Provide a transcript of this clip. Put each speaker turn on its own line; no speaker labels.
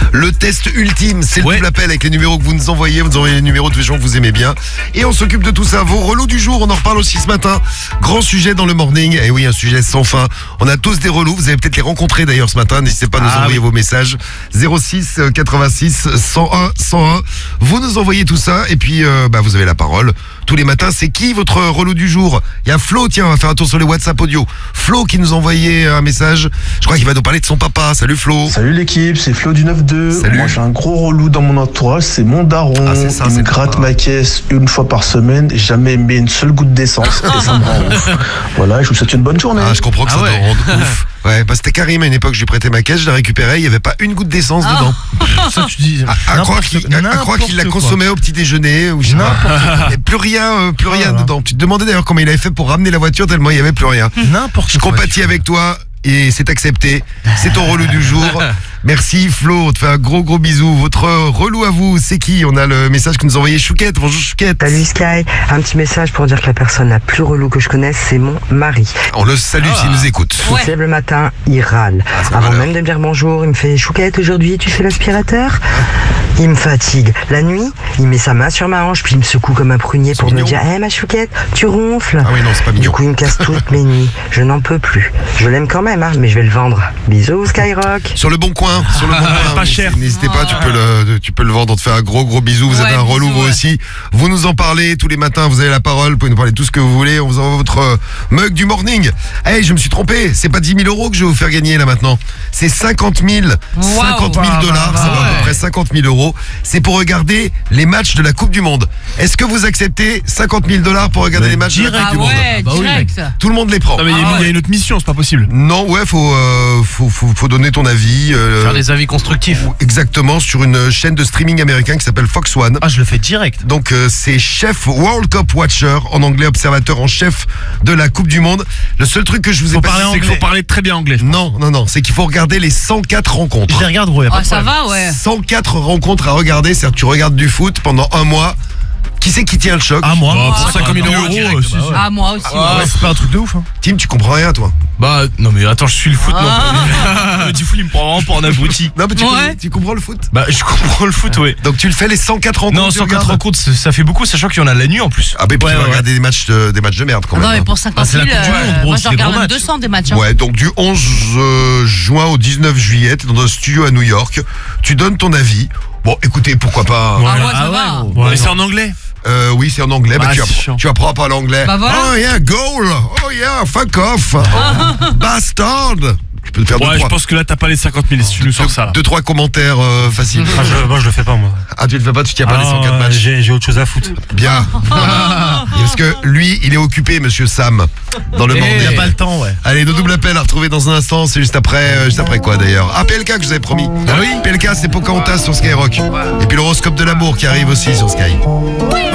Le test ultime, c'est le double appel avec les numéros que vous nous envoyez. Vous nous envoyez les numéros de gens que vous aimez bien. Et on s'occupe de tout ça. Vos relous du jour, on en reparle aussi ce matin. Grand sujet dans le morning. Et oui, un sujet sans fin. On a tous des relous. Vous allez peut-être les rencontrer d'ailleurs ce matin. N'hésitez pas à nous envoyer vos messages. 06 86 101 101. Vous nous envoyez tout ça. Et puis, vous avez la parole. Tous les matins, c'est qui votre relou du jour? Il y a Flo, tiens, on va faire un tour sur les WhatsApp audio. Flo qui nous a envoyé un message. Je crois qu'il va nous parler de son papa. Salut Flo.
Salut l'équipe, c'est Flo du 9-2.
Salut.
Moi j'ai un gros relou dans mon entourage, c'est mon daron.
C'est ça,
il
c'est
me
le
gratte
papa.
ma caisse une fois par semaine, jamais mis une seule goutte d'essence et ça me rend ouf. Voilà, je vous souhaite une bonne journée.
Je comprends que ça te rende ouf. Ouais, c'était Karim à une époque, je lui prêtais ma caisse, je la récupérais, il n'y avait pas une goutte d'essence dedans.
Ça, tu dis.
À croire qu'il la consommait au petit déjeuner ou je sais pas. Et plus rien dedans. Tu te demandais d'ailleurs comment il avait fait pour ramener la voiture tellement il n'y avait plus rien.
N'importe
Je
quoi.
compatis avec toi et c'est accepté. C'est ton relou du jour. Merci Flo, on te fait un gros bisou. Votre relou à vous, c'est qui? On a le message que nous a envoyé Chouquette. Bonjour Chouquette.
Salut Sky, un petit message pour dire que la personne la plus relou que je connaisse, c'est mon mari.
On le salue s'il nous écoute.
Il se lève le matin, il râle.
ça
Avant
va
même de me dire bonjour, il me fait Chouquette, aujourd'hui tu fais l'aspirateur? Il me fatigue. La nuit, il met sa main sur ma hanche, puis il me secoue comme un prunier pour
mignon.
me dire ma Chouquette, tu ronfles.
Ah oui, non, c'est pas
Du
mignon.
coup, il me casse toutes mes nuits. Je n'en peux plus. Je l'aime quand même, mais je vais le vendre. Bisous Skyrock.
Sur le bon coin,
Pas cher.
N'hésitez pas, tu peux le vendre. On te fait un gros bisou. Vous avez un relou vous aussi. Vous nous en parlez tous les matins. Vous avez la parole. Vous pouvez nous parler de tout ce que vous voulez. On vous envoie votre mug du morning. Hey, je me suis trompé. C'est pas 10 000 euros que je vais vous faire gagner là maintenant. C'est 50 000. 50 000 dollars. Ça va à peu près 50 000 euros. C'est pour regarder les matchs de la Coupe du Monde. Est-ce que vous acceptez 50 000 dollars pour regarder les matchs de la Coupe du Monde?
direct.
Tout le monde les prend.
Non, mais il y a une autre mission, c'est pas possible.
Non, ouais, faut donner ton avis.
Faire des avis constructifs.
Exactement, sur une chaîne de streaming américain qui s'appelle Fox One.
Ah, je le fais direct.
Donc c'est chef World Cup Watcher, en anglais observateur en chef de la Coupe du Monde. Le seul truc que je vous ai
Faut
pas
parler
dit,
anglais.
c'est
Faut parler très bien anglais.
Non, c'est qu'il faut regarder les 104 rencontres.
Je les regarde, gros.
Ça va, ouais.
104 rencontres à regarder, c'est-à-dire que tu regardes du foot pendant un mois. Qui c'est qui tient le choc?
Ah, moi.
Pour 50 000 euros,
direct,
si,
bah
si.
ouais.
Ah, moi aussi.
Ouais, c'est pas un truc de ouf. Hein.
Tim, tu comprends rien toi?
Bah, non, mais attends, je suis le foot, non.
Du foot, il me prend vraiment pour un abruti.
Non, mais
Ouais.
tu comprends le foot?
Bah, je comprends le foot, ouais.
Donc tu le fais les 104 rencontres?
Non,
tu
104
regardes
rencontres, ça fait beaucoup, sachant qu'il y en a la nuit en plus.
Ah, mais puis tu vas regarder des matchs de merde quand même.
Non, mais
hein.
pour 50
c'est
000,
la Coupe du Monde, gros,
moi
c'est
j'en
des
regarde
gros
même
matchs.
200 des matchs. Hein.
Ouais, donc du 11 juin au 19 juillet, t'es dans un studio à New York, tu donnes ton avis. Bon, écoutez, pourquoi pas.
Ah ouais, ça va.
Mais c'est en anglais.
Oui, c'est en anglais.
Bah, c'est chiant.
Tu apprends pas l'anglais.
Bah, voilà.
Oh yeah, goal. Oh yeah, fuck off. Bastard. Je peux te faire
Ouais, je pense que là, t'as pas les 50 000 si tu nous sors ça. là.
2-3 commentaires faciles.
Moi je le fais pas moi.
Ah, tu le fais pas, tu tiens pas les 104 matchs.
J'ai autre chose à foutre.
Bien. Parce que lui, il est occupé, monsieur Sam, dans le
Il
morning.
a pas le temps, ouais.
Allez, nos doubles appels à retrouver dans un instant. C'est juste après quoi d'ailleurs? Ah, PLK que je vous avais promis. Ah oui, PLK, c'est Pocahontas sur Skyrock. Et puis l'horoscope de l'amour qui arrive aussi sur Sky.